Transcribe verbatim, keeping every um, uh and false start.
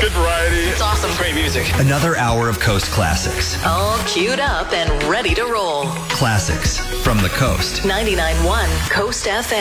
Good variety. It's awesome. Great music. Another hour of Coast classics. All queued up and ready to roll. Classics from the Coast. ninety-nine point one Coast F M.